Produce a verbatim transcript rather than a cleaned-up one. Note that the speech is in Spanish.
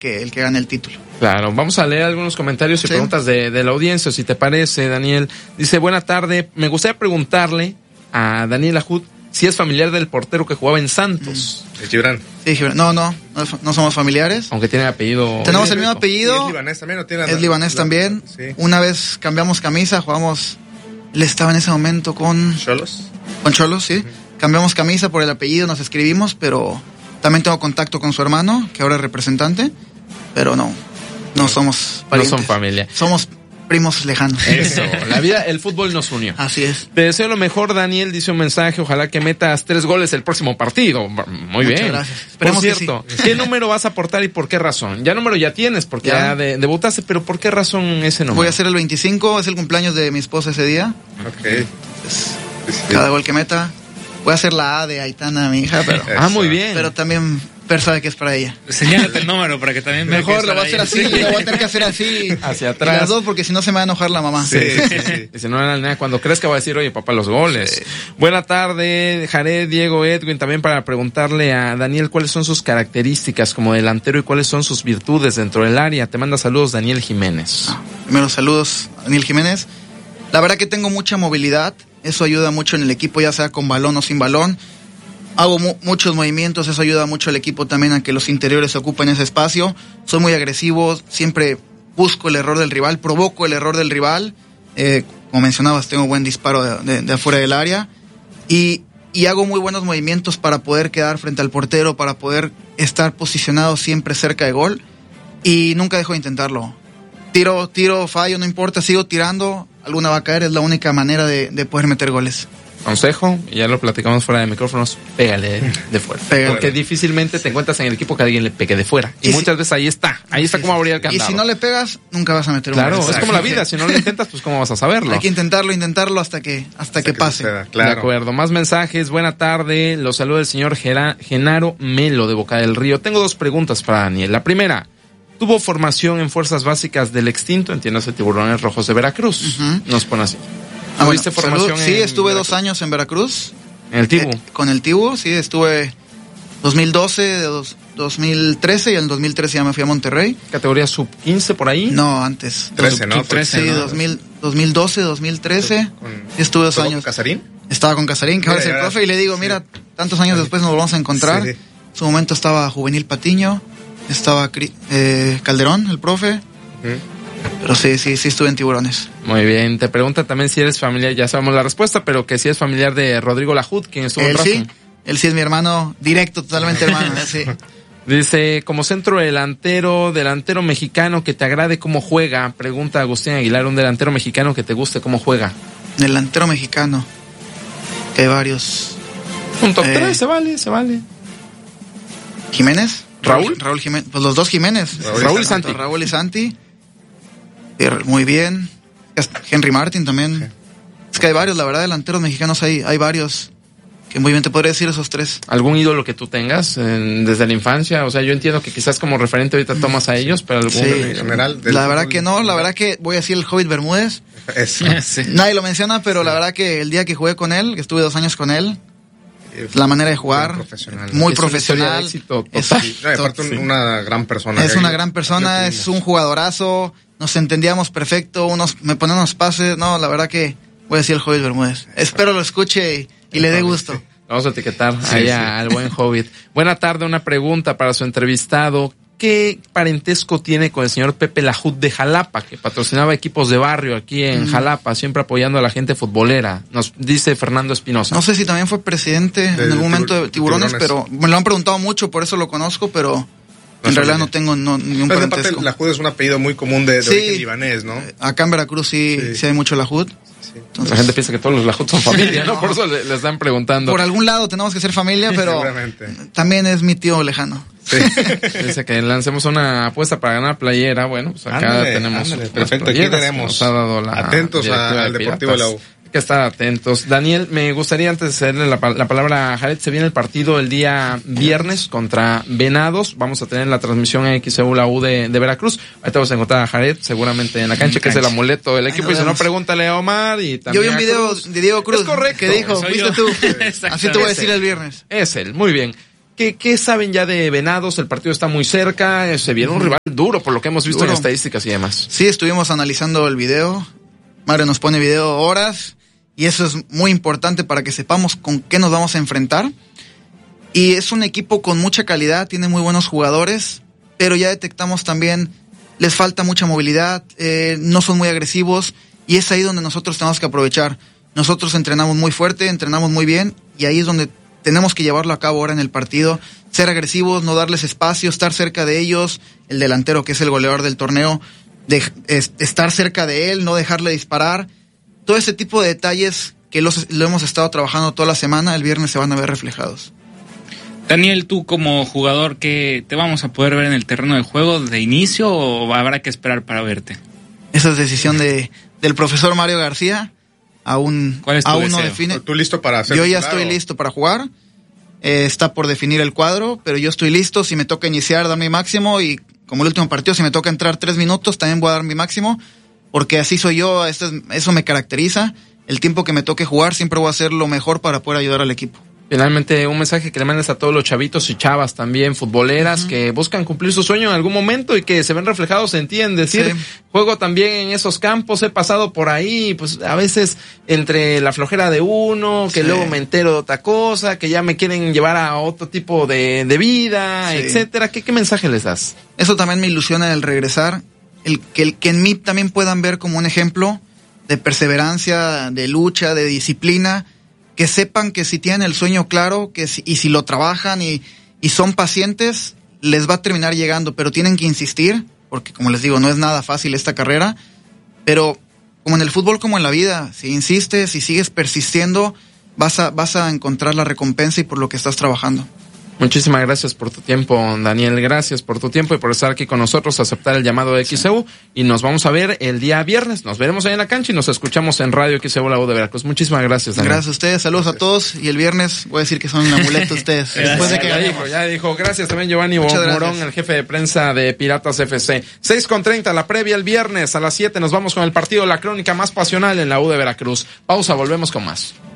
que el que gane el título. Claro, vamos a leer algunos comentarios y sí. preguntas de, de la audiencia, si te parece, Daniel. Dice, buena tarde, me gustaría preguntarle a Daniel Lahoud si es familiar del portero que jugaba en Santos. Mm. El Gibran. Sí, Gibran. No, no, no, no somos familiares. Aunque tiene apellido. Tenemos el mismo apellido. ¿Es libanés también o tiene? Es libanés la, también. Sí. Una vez cambiamos camisa, jugamos, él estaba en ese momento con... ¿Cholos? Con Cholos, sí. Uh-huh. Cambiamos camisa por el apellido, nos escribimos, pero también tengo contacto con su hermano, que ahora es representante, pero no, no somos parientes. No son familia. Somos primos lejanos. Eso, la vida, el fútbol nos unió. Así es. Te deseo lo mejor, Daniel, dice un mensaje, ojalá que metas tres goles el próximo partido. Muy Muchas bien. Gracias. Por cierto, sí. ¿Qué número vas a aportar y por qué razón? Ya número ya tienes, porque ya, ya de, debutaste, pero ¿por qué razón ese número? Voy a hacer el veinticinco, es el cumpleaños de mi esposa ese día. Ok. Entonces, cada gol que meta, voy a hacer la A de Aitana, mi hija, pero... ah, muy bien. Pero también... Fer sabe que es para ella. Señálate el número para que también mejor lo voy a hacer así, lo voy a tener que hacer así hacia atrás. Y las dos, porque si no se me va a enojar la mamá. Sí, sí, sí. Y si no, cuando crezca va a decir, oye, papá, los goles. Sí. Buena tarde, Jared, Diego, Edwin, también para preguntarle a Daniel cuáles son sus características como delantero y cuáles son sus virtudes dentro del área. Te manda saludos Daniel Jiménez. Ah, primero saludos, Daniel Jiménez. La verdad que tengo mucha movilidad, eso ayuda mucho en el equipo, ya sea con balón o sin balón. Hago mu- muchos movimientos, eso ayuda mucho al equipo también a que los interiores ocupen ese espacio. Soy muy agresivo, siempre busco el error del rival, provoco el error del rival. Eh, como mencionabas, tengo buen disparo de, de, de afuera del área. Y, y hago muy buenos movimientos para poder quedar frente al portero, para poder estar posicionado siempre cerca de gol. Y nunca dejo de intentarlo. Tiro, tiro, fallo, no importa, sigo tirando. Alguna va a caer, es la única manera de, de poder meter goles. Consejo, y ya lo platicamos fuera de micrófonos, pégale de fuera. Pégale. Porque difícilmente te encuentras en el equipo que alguien le pegue de fuera. Y, y muchas si, veces ahí está, ahí está sí, como abrir el candado. Y si no le pegas, nunca vas a meter un gol. Claro, gol. es como la vida, si no lo intentas, pues cómo vas a saberlo. Hay que intentarlo, intentarlo hasta que hasta, hasta que, que pase. Suceda, claro. De acuerdo, más mensajes, buena tarde, los saluda el señor Gera, Genaro Melo de Boca del Río. Tengo dos preguntas para Daniel. La primera, tuvo formación en fuerzas básicas del extinto, entiéndase, Tiburones Rojos de Veracruz. Uh-huh. Nos pone así. Ah, bueno, formación sí, estuve Veracruz. dos años en Veracruz. ¿En el Tibu? Eh, con el Tibu, sí, estuve dos mil doce, dos, dos mil trece y en el dos mil trece ya me fui a Monterrey. ¿Categoría sub quince por ahí? No, antes. trece, ¿no? trece, sí, ¿no? dos mil, dos mil doce, dos mil trece. Con, sí, estuve dos años. ¿Con Casarín? Estaba con Casarín, que ahora es el profe, y le digo, sí. mira, tantos años sí. después nos volvemos a encontrar. Sí. En su momento estaba Juvenil Patiño, estaba eh, Calderón, el profe. Uh-huh. Pero sí, sí, sí estuve en Tiburones. Muy bien, te pregunta también si eres familiar, ya sabemos la respuesta, pero que si es familiar de Rodrigo Lahoud, quien estuvo en Racing. Sí, él sí es mi hermano directo, totalmente hermano, sí. Dice, como centro delantero, delantero mexicano que te agrade cómo juega, pregunta Agustín Aguilar, un delantero mexicano que te guste cómo juega. Delantero mexicano, que hay varios. Un top eh, tres, se vale, se vale. ¿Jiménez? ¿Raúl? Raúl Jiménez, pues los dos Jiménez. Raúl, Raúl y Santi. Raúl y Santi. Muy bien. Henry Martin también. Sí. Es que hay varios, la verdad, delanteros mexicanos hay, hay varios que muy bien te podría decir esos tres. ¿Algún ídolo que tú tengas eh, desde la infancia? O sea, yo entiendo que quizás como referente ahorita tomas a ellos, pero algún sí. en general. La verdad que no, la verdad que voy a decir el Hobbit Bermúdez. Eso. Sí. Nadie lo menciona, pero sí. la verdad que el día que jugué con él, que estuve dos años con él, la manera de jugar, muy profesional, muy profesional. Éxito, es, sí. no, aparte sí. una gran persona. Es una gran persona, es un jugadorazo. Nos entendíamos perfecto, unos me ponían unos pases, no, la verdad que voy a decir el Hobbit Bermúdez. Espero lo escuche y, y le dé gusto. Sí. Vamos a etiquetar sí, ahí sí. al buen Hobbit. Buena tarde, una pregunta para su entrevistado. ¿Qué parentesco tiene con el señor Pepe Lahoud de Jalapa, que patrocinaba equipos de barrio aquí en mm. Jalapa, siempre apoyando a la gente futbolera? Nos dice Fernando Espinosa. No sé si también fue presidente de, en algún momento de Tiburones, tiburones, pero me lo han preguntado mucho, por eso lo conozco, pero... No en realidad no tengo no, ningún pero parentesco. Aparte, Lahoud es un apellido muy común de, de sí, origen libanés, ¿no? Acá en Veracruz sí, sí. sí hay mucho Lahoud. Sí. Entonces, la gente piensa que todos los Lahoud son familia, ¿no? no. Por eso le, le están preguntando. Por algún lado tenemos que ser familia, pero también es mi tío lejano. Sí. Dice que lancemos una apuesta para ganar playera. Bueno, pues acá ándale, tenemos. Ándale, perfecto, aquí tenemos. Nos ha dado la atentos a, al Deportivo de la U. Que estar atentos. Daniel, me gustaría antes de cederle la, la palabra a Jared, se viene el partido el día viernes contra Venados, vamos a tener la transmisión en X E U la U de, de Veracruz, ahorita vamos a encontrar a Jared seguramente en la cancha, en que cancha. Es el amuleto del equipo, y si no, pregúntale a Omar y también. Yo vi un video de Diego Cruz, es correcto, que dijo, fuiste tú, así te voy a decir el viernes. Es él, muy bien. ¿qué, ¿qué saben ya de Venados? El partido está muy cerca, se viene un rival duro por lo que hemos visto duro en estadísticas y demás. Sí, estuvimos analizando el video. Mario nos pone video horas y eso es muy importante para que sepamos con qué nos vamos a enfrentar. Y es un equipo con mucha calidad, tiene muy buenos jugadores, pero ya detectamos también, les falta mucha movilidad, eh, no son muy agresivos y es ahí donde nosotros tenemos que aprovechar. Nosotros entrenamos muy fuerte, entrenamos muy bien y ahí es donde tenemos que llevarlo a cabo ahora en el partido, ser agresivos, no darles espacio, estar cerca de ellos, el delantero que es el goleador del torneo, de, es, estar cerca de él, no dejarle disparar, todo ese tipo de detalles que los, lo hemos estado trabajando toda la semana, el viernes se van a ver reflejados. Daniel, tú como jugador, ¿qué te vamos a poder ver en el terreno de juego de inicio o habrá que esperar para verte? Esa es decisión de, del profesor Mario García. Aún, ¿Cuál es tu aún deseo? no define. ¿Tú listo para hacer? Yo ya claro. estoy listo para jugar. Eh, está por definir el cuadro, pero yo estoy listo. Si me toca iniciar, dar mi máximo. Y como el último partido, si me toca entrar tres minutos, también voy a dar mi máximo. Porque así soy yo, esto es, eso me caracteriza. El tiempo que me toque jugar, siempre voy a hacer lo mejor para poder ayudar al equipo. Finalmente, un mensaje que le mandes a todos los chavitos y chavas también, futboleras, uh-huh. que buscan cumplir su sueño en algún momento y que se ven reflejados en ti, en decir, sí. juego también en esos campos, he pasado por ahí, pues a veces entre la flojera de uno, que sí. luego me entero de otra cosa, que ya me quieren llevar a otro tipo de, de vida, sí. etcétera. ¿Qué, ¿Qué mensaje les das? Eso también me ilusiona el regresar, el que, el que en mí también puedan ver como un ejemplo de perseverancia, de lucha, de disciplina, que sepan que si tienen el sueño claro, que si, y si lo trabajan y, y son pacientes, les va a terminar llegando, pero tienen que insistir, porque como les digo, no es nada fácil esta carrera, pero como en el fútbol, como en la vida, si insistes y sigues persistiendo, vas a, vas a encontrar la recompensa y por lo que estás trabajando. Muchísimas gracias por tu tiempo, Daniel. Gracias por tu tiempo y por estar aquí con nosotros, aceptar el llamado de X C U. Y nos vamos a ver el día viernes. Nos veremos ahí en la cancha y nos escuchamos en Radio X C U, la voz de Veracruz. Muchísimas gracias, Daniel. Gracias a ustedes. Saludos a todos. Y el viernes voy a decir que son un amuleto ustedes. Después de que ya dijo, ya dijo. Gracias también, Giovanni Morón, el jefe de prensa de Piratas F C. seis con treinta, la previa el viernes. A las siete nos vamos con el partido, la crónica más pasional en la U de Veracruz. Pausa, volvemos con más.